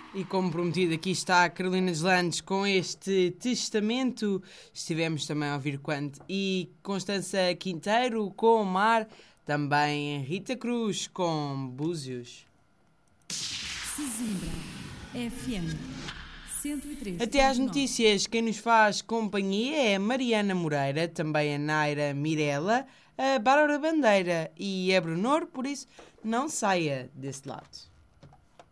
E como prometido, aqui está a Carolina Deslandes com este testamento. Estivemos também a ouvir Quant e Constança Quinteiro com Mar. Também Rita Cruz com Búzios. Sesimbra FM 103. Até às notícias, quem nos faz companhia é a Mariana Moreira, também a Naira Mirella, a Bárbara Bandeira e a Brunor, por isso não saia desse lado.